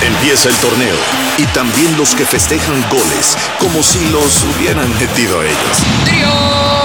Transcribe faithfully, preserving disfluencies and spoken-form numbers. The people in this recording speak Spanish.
Empieza el torneo y también los que festejan goles como si los hubieran metido ellos. ¡Trío!